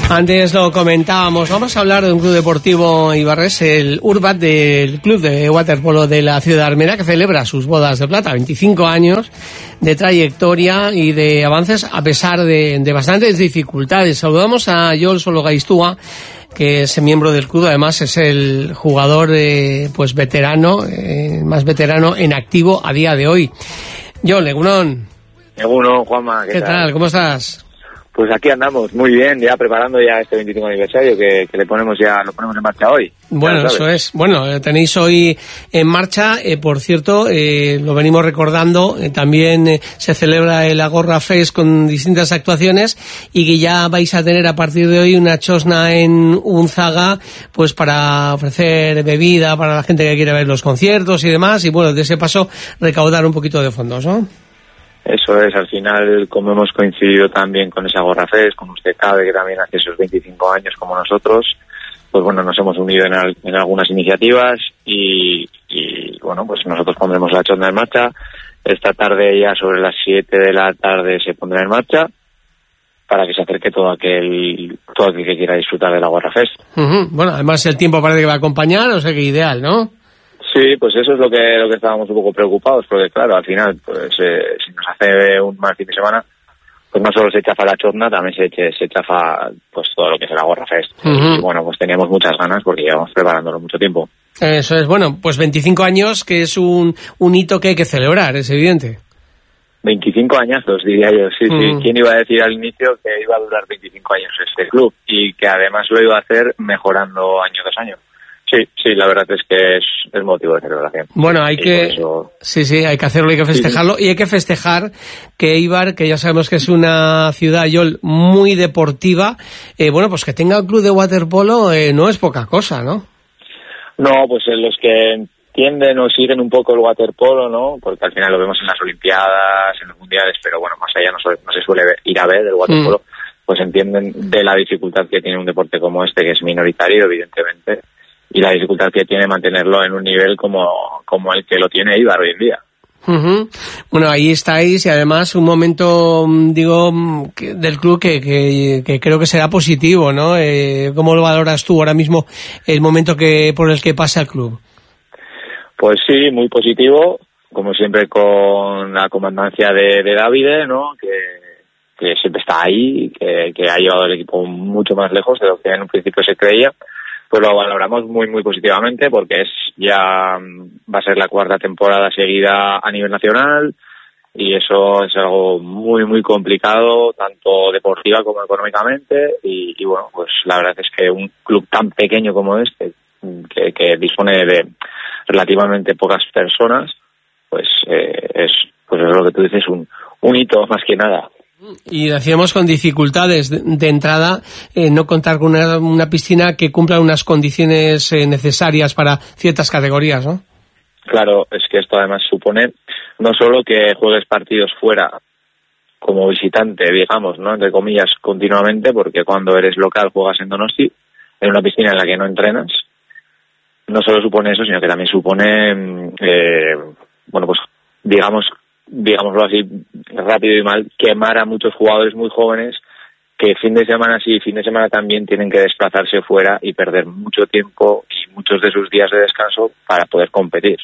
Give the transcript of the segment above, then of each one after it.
Antes lo comentábamos, vamos a hablar de un club deportivo ibarres, el Urbat, del club de waterpolo de la ciudad de Armera, que celebra sus bodas de plata, 25 años de trayectoria y de avances a pesar de bastantes dificultades. Saludamos a Joel Sologaiztúa, que es miembro del club, además es el jugador pues veterano, más veterano en activo a día de hoy. Joel, Egunon. Egunon, Juanma, ¿Qué tal? ¿Cómo estás? Pues aquí andamos, muy bien, ya preparando ya este 25 aniversario que lo ponemos en marcha hoy. Bueno, eso es. Bueno, tenéis hoy en marcha, por cierto, lo venimos recordando, también se celebra el Agorra Fest con distintas actuaciones y que ya vais a tener a partir de hoy una chosna en Unzaga, pues para ofrecer bebida para la gente que quiere ver los conciertos y demás, y bueno, de ese paso recaudar un poquito de fondos, ¿no? Eso es, al final, como hemos coincidido también con esa Agorra Fest, con usted cabe que también hace esos 25 años como nosotros, pues bueno, nos hemos unido en algunas iniciativas y bueno, pues nosotros pondremos la chosna en marcha. Esta tarde ya sobre las 7 de la tarde se pondrá en marcha para que se acerque todo aquel que quiera disfrutar de la Agorra Fest. Bueno, además el tiempo parece que va a acompañar, o sea que ideal, ¿no? Sí, pues eso es lo que estábamos un poco preocupados, porque claro, al final, pues si nos hace un mal fin de semana, pues no solo se chafa la chorna, también se chafa pues todo lo que es el Agorra Fest. Y bueno, pues teníamos muchas ganas porque llevamos preparándolo mucho tiempo. Eso es, bueno, pues 25 años, que es un hito que hay que celebrar, es evidente. 25 añazos, diría yo, sí. ¿Quién iba a decir al inicio que iba a durar 25 años este club? Y que además lo iba a hacer mejorando año tras año. Sí, la verdad es que es motivo de celebración. Bueno, hay que hay que hacerlo, hay que festejarlo, y hay que festejar que Eibar, que ya sabemos que es una ciudad, Yol, muy deportiva, bueno, pues que tenga un club de waterpolo no es poca cosa, ¿no? No, pues los que entienden o siguen un poco el waterpolo, ¿no? Porque al final lo vemos en las Olimpiadas, en los Mundiales, pero bueno, más allá no se suele ir a ver el waterpolo, pues entienden de la dificultad que tiene un deporte como este, que es minoritario, evidentemente, y la dificultad que tiene mantenerlo en un nivel como el que lo tiene Eibar hoy en día. Bueno, ahí estáis, y además un momento, digo, del club que creo que será positivo, ¿no? ¿Cómo lo valoras tú ahora mismo el momento por el que pasa el club? Pues sí, muy positivo, como siempre con la comandancia de Davide, ¿no? Que siempre está ahí, que ha llevado el equipo mucho más lejos de lo que en un principio se creía. Pues lo valoramos muy, muy positivamente porque va a ser la 4ª temporada seguida a nivel nacional y eso es algo muy, muy complicado, tanto deportiva como económicamente y bueno, pues la verdad es que un club tan pequeño como este, que dispone de relativamente pocas personas, pues es lo que tú dices, un hito más que nada. Y decíamos con dificultades de entrada, no contar con una piscina que cumpla unas condiciones necesarias para ciertas categorías, ¿no? Claro, es que esto además supone no solo que juegues partidos fuera como visitante, digamos, ¿no? Entre comillas, continuamente, porque cuando eres local juegas en Donosti, en una piscina en la que no entrenas. No solo supone eso, sino que también supone, bueno, pues digámoslo así, rápido y mal, quemar a muchos jugadores muy jóvenes que fin de semana sí, fin de semana también tienen que desplazarse fuera y perder mucho tiempo y muchos de sus días de descanso para poder competir.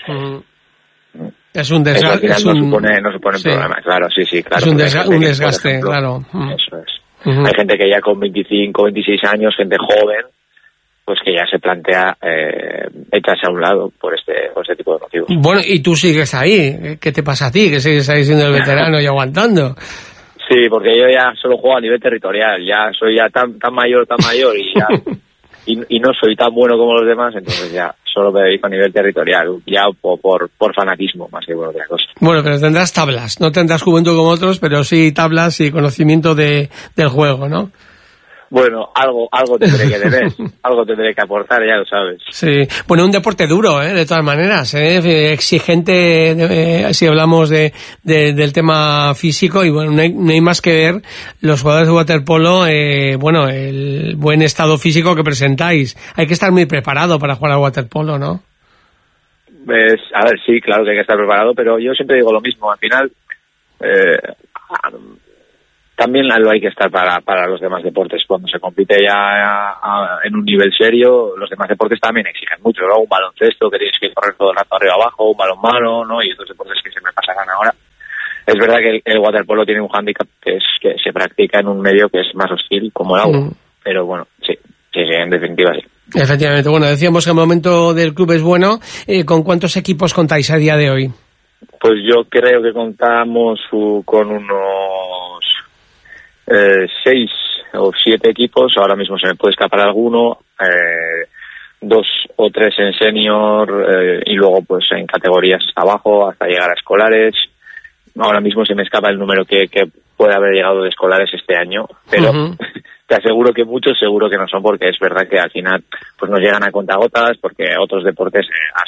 Es un desgaste. No supone problema, claro, sí, claro. Es un desgaste, ejemplo, claro. Eso es. Hay gente que ya con 25, 26 años, gente joven, pues que ya se plantea echarse a un lado por este tipo de motivos. Bueno, y tú sigues ahí. ¿Qué te pasa a ti? Que sigues ahí siendo el veterano y aguantando. Sí, porque yo ya solo juego a nivel territorial. Ya soy ya tan mayor y ya y no soy tan bueno como los demás, entonces ya solo me dedico a nivel territorial, ya por fanatismo más que por otra cosa. Bueno, pero tendrás tablas, no tendrás juventud como otros, pero sí tablas y conocimiento del juego, ¿no? Bueno, algo tendré que tener, algo tendré que aportar, ya lo sabes. Sí, bueno, un deporte duro, de todas maneras, exigente, si hablamos del tema físico, y bueno, no hay más que ver los jugadores de waterpolo, bueno, el buen estado físico que presentáis. Hay que estar muy preparado para jugar al waterpolo, ¿no? Pues, a ver, sí, claro que hay que estar preparado, pero yo siempre digo lo mismo, al final, también lo hay que estar para los demás deportes. Cuando se compite ya en un nivel serio, los demás deportes también exigen mucho, ¿no? Un baloncesto que tienes que correr todo el rato arriba abajo, un balonmano, ¿no? Y estos deportes que se me pasarán ahora. Es verdad que el waterpolo tiene un hándicap, que es que se practica en un medio que es más hostil, como el agua. Pero bueno, sí, en definitiva sí. Efectivamente. Bueno, decíamos que el momento del club es bueno. ¿Con cuántos equipos contáis a día de hoy? Pues yo creo que contamos con unos 6 o 7 equipos. Ahora mismo se me puede escapar alguno. 2 o 3 en senior y luego pues en categorías hasta abajo, hasta llegar a escolares. Ahora mismo se me escapa el número que puede haber llegado de escolares este año, pero te aseguro que muchos seguro que no son, porque es verdad que al final pues nos llegan a contagotas, porque otros deportes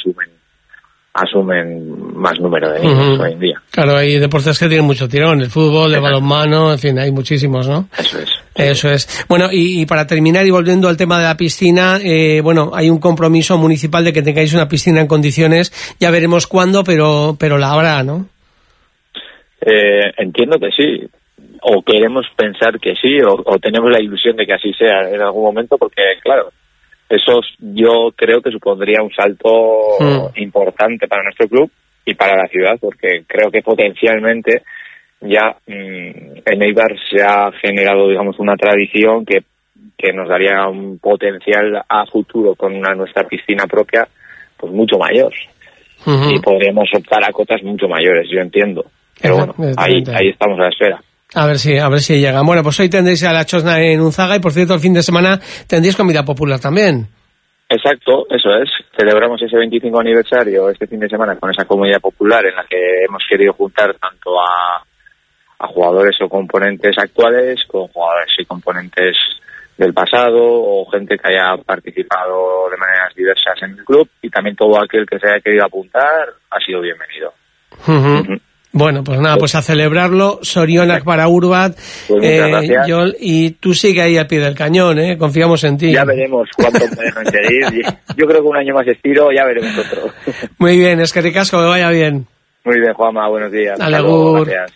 asumen más número de niños hoy en día. Claro, hay deportes que tienen mucho tirón, el fútbol, el balonmano, en fin, hay muchísimos, ¿no? Eso es. Bueno, y para terminar y volviendo al tema de la piscina, bueno, hay un compromiso municipal de que tengáis una piscina en condiciones, ya veremos cuándo, pero la habrá, ¿no? Entiendo que sí, o queremos pensar que sí, o tenemos la ilusión de que así sea en algún momento, porque claro, eso yo creo que supondría un salto importante para nuestro club y para la ciudad, porque creo que potencialmente ya en Eibar se ha generado, digamos, una tradición que nos daría un potencial a futuro con nuestra piscina propia pues mucho mayor, y podríamos optar a cotas mucho mayores, yo entiendo. Pero bueno, ahí estamos a la espera. A ver si llegan. Bueno, pues hoy tendréis a la Chosna en Unzaga y, por cierto, el fin de semana tendréis comida popular también. Exacto, eso es. Celebramos ese 25 aniversario este fin de semana con esa comida popular en la que hemos querido juntar tanto a jugadores o componentes actuales con jugadores y componentes del pasado o gente que haya participado de maneras diversas en el club, y también todo aquel que se haya querido apuntar ha sido bienvenido. Bueno, pues nada, pues a celebrarlo. Sorionak para Urbat. Pues muchas gracias. Joel, y tú sigue ahí al pie del cañón, confiamos en ti. Ya veremos cuánto podemos seguir. Yo creo que un año más estiro, ya veremos otro. Muy bien, es que ricasco, que vaya bien. Muy bien, Juanma, buenos días. Alegur. Gracias.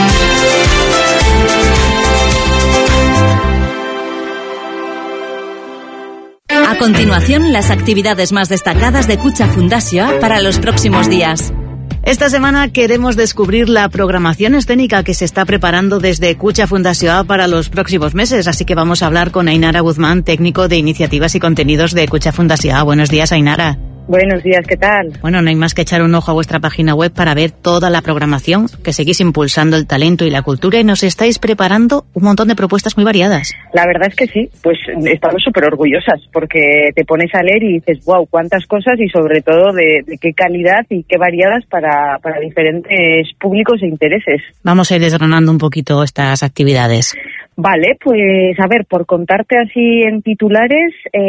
A continuación, las actividades más destacadas de Kutxa Fundazioa para los próximos días. Esta semana queremos descubrir la programación escénica que se está preparando desde Kutxa Fundazioa para los próximos meses, así que vamos a hablar con Ainara Guzmán, técnico de iniciativas y contenidos de Kutxa Fundazioa. Buenos días, Ainara. Buenos días, ¿qué tal? Bueno, no hay más que echar un ojo a vuestra página web para ver toda la programación, que seguís impulsando el talento y la cultura y nos estáis preparando un montón de propuestas muy variadas. La verdad es que sí, pues estamos súper orgullosas porque te pones a leer y dices, wow, cuántas cosas, y sobre todo de qué calidad y qué variadas para diferentes públicos e intereses. Vamos a ir desgranando un poquito estas actividades. Vale, pues a ver, por contarte así en titulares,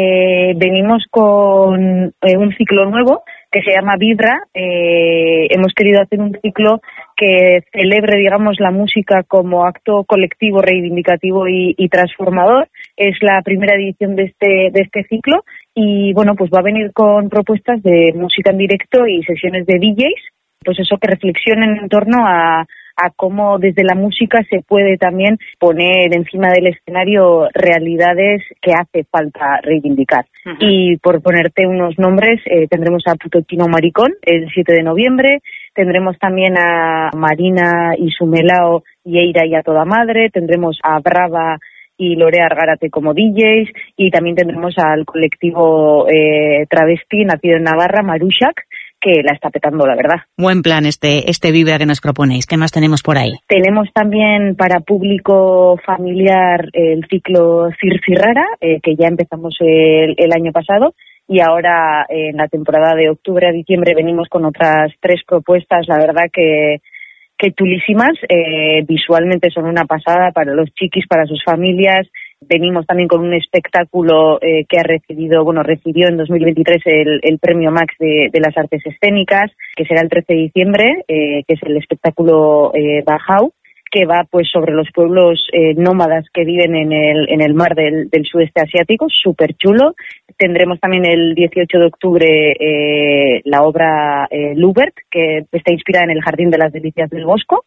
venimos con un ciclo nuevo que se llama Vibra. Hemos querido hacer un ciclo que celebre, digamos, la música como acto colectivo, reivindicativo y transformador. Es la primera edición de este ciclo y, bueno, pues va a venir con propuestas de música en directo y sesiones de DJs, pues eso, que reflexionen en torno a cómo desde la música se puede también poner encima del escenario realidades que hace falta reivindicar. Y por ponerte unos nombres, tendremos a Putochino Maricón el 7 de noviembre, tendremos también a Marina y Sumelao y Eira y a toda madre, tendremos a Brava y Lorea Argárate como DJs, y también tendremos al colectivo travesti nacido en Navarra, Marushak, que la está petando, la verdad. Buen plan este Vibra que nos proponéis. ¿Qué más tenemos por ahí? Tenemos también para público familiar el ciclo Circirrara, que ya empezamos el año pasado, y ahora en la temporada de octubre a diciembre venimos con otras 3 propuestas, la verdad que chulísimas. Visualmente son una pasada para los chiquis, para sus familias. Venimos también con un espectáculo que recibió en 2023 el premio Max de las artes escénicas, que será el 13 de diciembre, que es el espectáculo Bajau, que va pues sobre los pueblos nómadas que viven en el mar del sudeste asiático, súper chulo. Tendremos también el 18 de octubre la obra Lubert, que está inspirada en el Jardín de las Delicias del Bosco.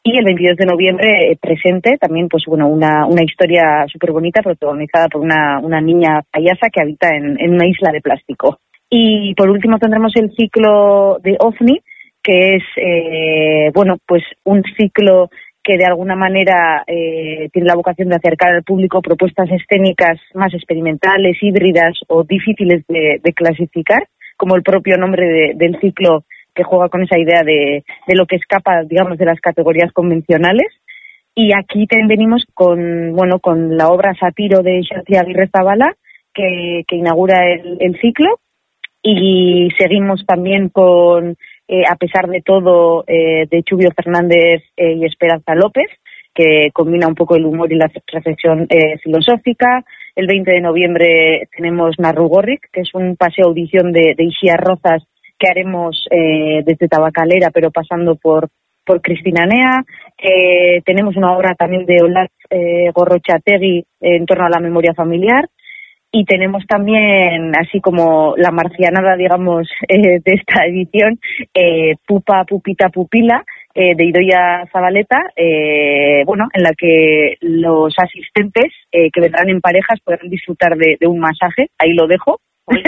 Y el 22 de noviembre presente también pues bueno una historia súper bonita protagonizada por una niña payasa que habita en una isla de plástico. Y por último tendremos el ciclo de OVNI, que es pues un ciclo que de alguna manera tiene la vocación de acercar al público propuestas escénicas más experimentales, híbridas o difíciles de clasificar, como el propio nombre del ciclo, que juega con esa idea de lo que escapa, digamos, de las categorías convencionales. Y aquí venimos con la obra Satiro de Xavier Aguirre-Zabala, que inaugura el ciclo, y seguimos también con A pesar de todo, de Chubio Fernández y Esperanza López, que combina un poco el humor y la reflexión filosófica. El 20 de noviembre tenemos Narrugorrik, que es un paseo audición de Ixía Rozas, que haremos desde Tabacalera, pero pasando por Cristina Nea. Tenemos una obra también de Olaz Gorrochategui en torno a la memoria familiar. Y tenemos también, así como la marcianada, digamos, de esta edición, Pupa, Pupita, Pupila, de Idoia Zabaleta, en la que los asistentes que vendrán en parejas podrán disfrutar de un masaje. Ahí lo dejo.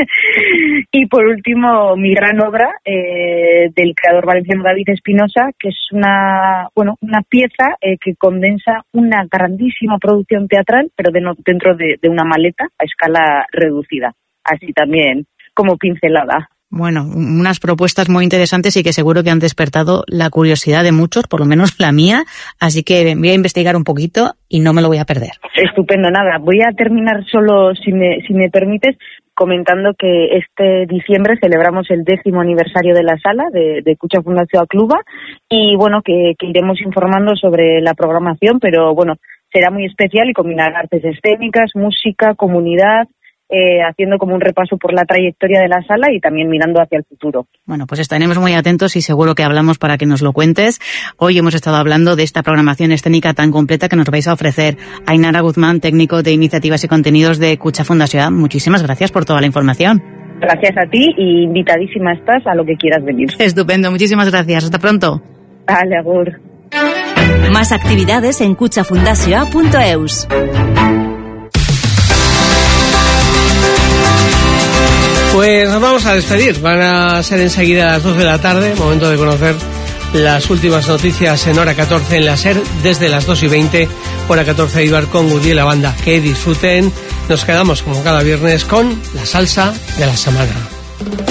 Y por último, mi gran obra del creador valenciano David Espinosa, que es una pieza que condensa una grandísima producción teatral, pero dentro de una maleta a escala reducida, así también como pincelada. Bueno, unas propuestas muy interesantes y que seguro que han despertado la curiosidad de muchos, por lo menos la mía, así que voy a investigar un poquito y no me lo voy a perder. Estupendo, nada. Voy a terminar solo, si me permites, comentando que este diciembre celebramos el 10º aniversario de la sala de Kutxa Fundazioa Kluba y que iremos informando sobre la programación, pero será muy especial y combinará artes escénicas, música, comunidad, haciendo como un repaso por la trayectoria de la sala y también mirando hacia el futuro. Bueno, pues estaremos muy atentos y seguro que hablamos para que nos lo cuentes. Hoy hemos estado hablando de esta programación escénica tan completa que nos vais a ofrecer. Ainara Guzmán, técnico de iniciativas y contenidos de Kutxa Fundazioa, muchísimas gracias por toda la información. Gracias a ti y invitadísima estás a lo que quieras venir. Estupendo, muchísimas gracias. Hasta pronto. Vale, agur. Más actividades en kutxafundazioa.eus. Pues nos vamos a despedir. Van a ser enseguida las 2 de la tarde, momento de conocer las últimas noticias en hora 14 en la SER, desde las 2:20, hora 14 Ibar con Gudi y la banda. Que disfruten. Nos quedamos como cada viernes con la salsa de la semana.